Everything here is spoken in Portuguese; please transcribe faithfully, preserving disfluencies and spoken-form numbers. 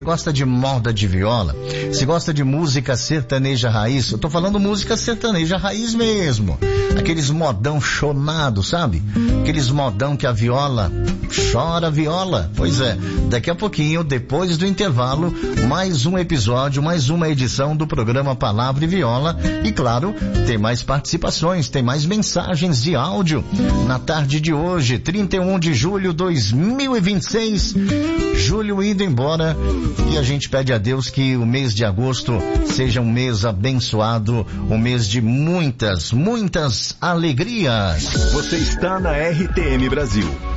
Gosta de moda de viola, se gosta de música sertaneja raiz, eu tô falando música sertaneja raiz mesmo, aqueles modão chonado, sabe? Aqueles modão que a viola chora viola. Pois é, daqui a pouquinho, depois do intervalo, mais um episódio, mais uma edição do programa Palavra e Viola. E claro, tem mais participações, tem mais mensagens de áudio na tarde de hoje, trinta e um de julho de dois mil e vinte e seis, julho indo embora. E a gente pede a Deus que o mês de agosto seja um mês abençoado, um mês de muitas, muitas alegrias. Você está na R T M Brasil,